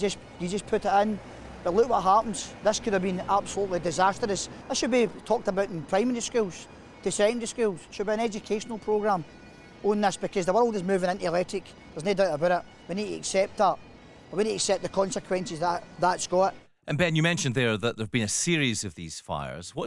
you just put it in. But look what happens. This could have been absolutely disastrous. This should be talked about in primary schools, to secondary schools. It should be an educational programme on this, because the world is moving into electric. There's no doubt about it. We need to accept that. We need to accept the consequences that's got. And Ben, you mentioned there that there have been a series of these fires. What's